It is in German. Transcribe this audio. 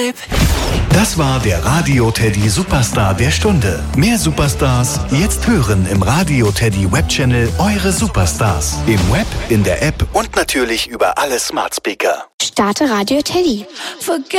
Vibe. Das war der Radio Teddy Superstar der Stunde. Mehr Superstars jetzt hören im Radio Teddy Webchannel Eure Superstars. Im Web, in der App und natürlich über alle Smart Speaker. Starte Radio Teddy.